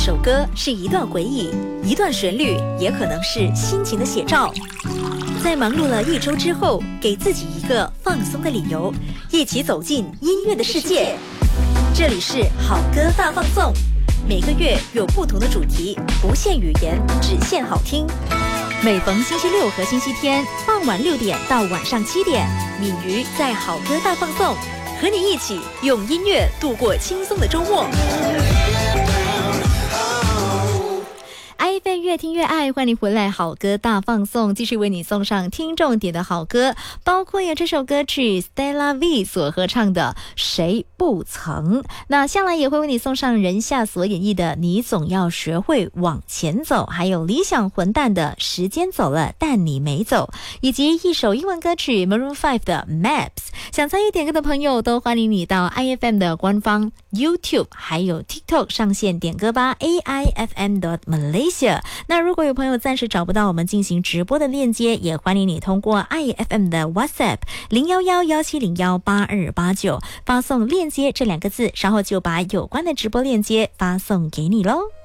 首歌是一段回忆，一段旋律也可能是心情的写照。在忙碌了一周之后，给自己一个放松的理由，一起走进音乐的世界。这里是好歌大放送，每个月有不同的主题，不限语言，只限好听。每逢星期六和星期天傍晚6点到晚上7点，敏瑜在好歌大放送，和你一起用音乐度过轻松的周末。iFM 越听越爱，欢迎回来，好歌大放送，继续为你送上听众点的好歌，包括有这首歌曲 Stella V 所合唱的谁不曾，那向来也会为你送上人夏所演绎的你总要学会往前走，还有理想混蛋的时间走了但你没走，以及一首英文歌曲 Maroon 5的 Maps。 想参与点歌的朋友都欢迎你到 iFM 的官方 YouTube 还有 TikTok 上线点歌吧， AIFM.Malaysia。 那如果有朋友暂时找不到我们进行直播的链接，也欢迎你通过 iFM 的 WhatsApp 01117018289发送链接这2个字，稍后就把有关的直播链接发送给你咯。